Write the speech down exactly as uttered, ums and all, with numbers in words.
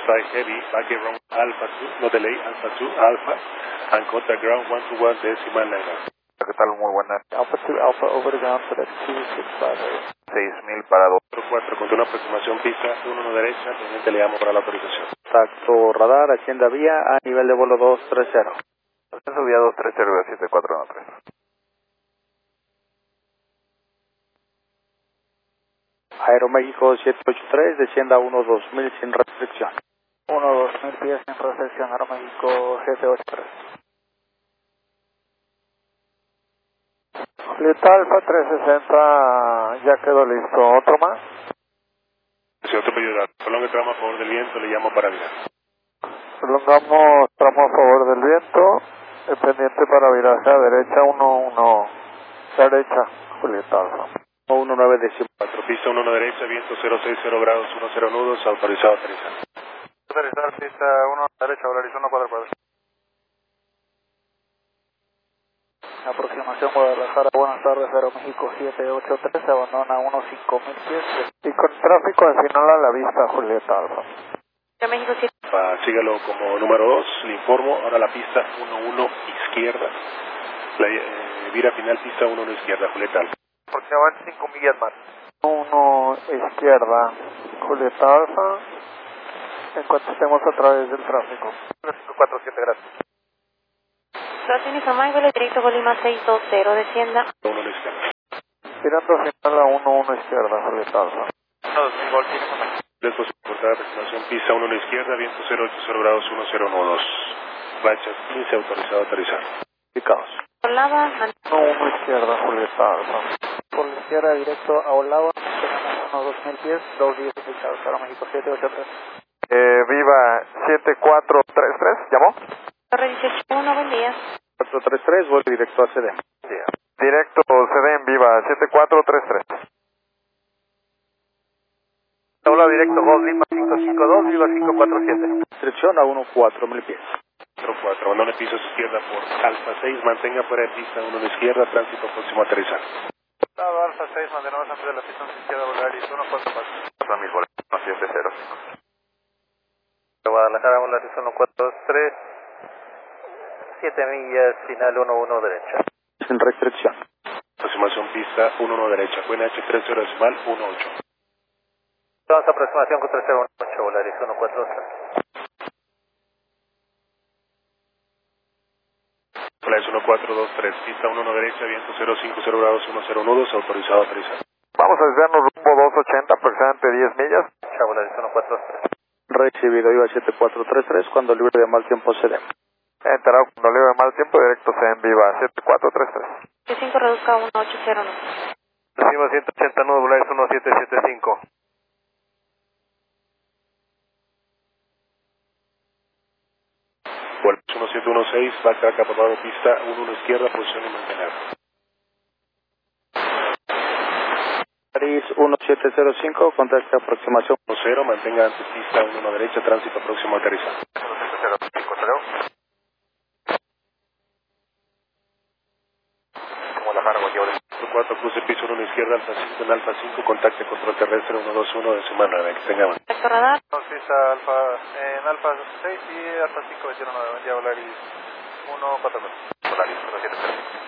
Fly heavy, back around Alpha two, no delay, Alpha two, Alpha, and contact ground one two one decimal nine. ¿Qué tal? Muy buenas. Alpha two, Alpha over the ground for that two six five eight. seis mil para dos. cuatro, con una aproximación pista uno uno derecha, pendiente le llamo para la autorización. Contacto radar, hacienda vía a nivel de vuelo dos tres cero. Ascenso vía dos tres cero siete cuatro uno tres. Aeroméxico siete ocho tres, descienda uno dos mil sin restricción. uno dos mil pies sin restricción, Aeroméxico siete ocho tres. Julieta Alfa tres sesenta, ya quedó listo. ¿Otro más? Si otro pedido de datos, prolongue tramo a favor del viento, le llamo para virar. Prolongamos tramo a favor del viento, el pendiente para viraje a derecha, uno uno, derecha, Julieta Alfa. uno nueve decimal. cuatro, pista uno uno derecha, viento cero seis cero grados, uno cero nudos, autorizado a aterrizar. Aterrizar, pista uno derecha, Volaris uno cuatro cuatro. Aproximación Guadalajara, buenas tardes, Aeroméxico siete ocho tres, abandona uno cinco mil pies. Y con tráfico al final a la vista, Julieta Alfa. Aeroméxico siete. Ah, sígalo como número dos, le informo, ahora la pista uno uno izquierda. La eh, vira final pista uno uno izquierda, Julieta Alfa. Aproximadamente cinco millas más. uno izquierda, Julieta Alfa, en cuanto estemos a través del tráfico. cinco cuatro siete, gracias. Crossing Isamay, vuelo directo Colima seis dos cero, descienda. uno uno izquierda. Tirando final a uno uno izquierda, Julieta Alfa. Después de cortar aproximación pista uno uno izquierda, viento cero ocho cero grados, uno cero nudos. Racha quince, autorizado a aterrizar. Picados. Olava, uno uno izquierda, Julieta Alfa. Por la izquierda, directo a Olava, tenemos uno dos mil pies, dos diez fijados, Aeroméxico siete ocho tres. Eh, viva siete cuatro tres tres, ¿llamó? Torre dieciocho uno, buen día. cuatro tres tres, vuelo directo a C D M. Directo C D M, viva siete cuatro tres tres. Hola, directo Gol Lima cinco cinco dos, viva cinco cuatro siete. Restricción a uno cuatro mil pies. cuatro cuatro, abandone piso a su izquierda por Alfa seis, mantenga fuera de pista uno uno izquierda, tránsito próximo a aterrizar. Lado Alfa seis, mantenemos antes de la pista izquierda, Volaris uno cuatro cuatro. cuatro mil Volaris uno siete cero. Guadalajara, Volaris uno cuatro dos tres. siete millas, final uno uno derecha. Sin restricción. Aproximación pista uno uno derecha, Q N H tres cero decimal uno ocho. Vamos a aproximación con tres cero uno ocho, Volaris uno cuatro dos tres. Volaris uno cuatro dos tres, pista uno uno derecha, viento cero cinco cero grados, uno cero nudos, autorizado a aterrizar. Vamos a desviarnos rumbo dos ochenta, aproximadamente diez millas. Chao, Volaris uno cuatro dos tres. Recibido, iba siete cuatro tres tres, cuando libre de mal tiempo C D M. Enterado cuando libre de mal tiempo, directo C en viva siete cuatro tres tres. siete cinco reduzca a uno ocho cero nueve. Recibimos ciento ochenta nudos, Volaris uno siete siete cinco. Volaris uno siete uno seis, back acá aprobado pista uno uno izquierda, posición y mantener. París uno siete cero cinco, contacto aproximación. uno cero, mantenga antes pista uno uno derecha, tránsito próximo a aterrizar. cuatro cuatro, cruce piso uno uno izquierda, Alfa cinco en Alfa cinco, contacte control terrestre uno dos uno de semana nueve, que tenga más. Contacto radar. Pista Alfa, en Alfa seis y Alfa cinco veintiuno nueve, Volaris uno cuatro cuatro. Volaris uno siete cero.